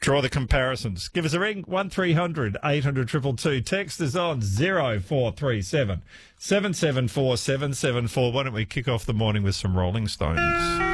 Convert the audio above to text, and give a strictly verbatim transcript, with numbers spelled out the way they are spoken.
Draw the comparisons. Give us a ring, one three hundred eight hundred two two two. Text us on zero four three seven seven seven four seven seven four. Why don't we kick off the morning with some Rolling Stones?